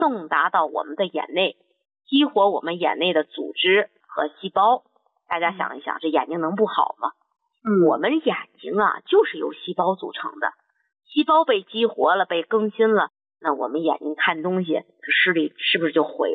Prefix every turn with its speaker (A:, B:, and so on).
A: 送达到我们的眼内，激活我们眼内的组织和细胞。大家想一想，这眼睛能不好吗？我们眼睛啊，就是由细胞组成的，细胞被激活了，被更新了，那我们眼睛看东西视力是不是就毁了？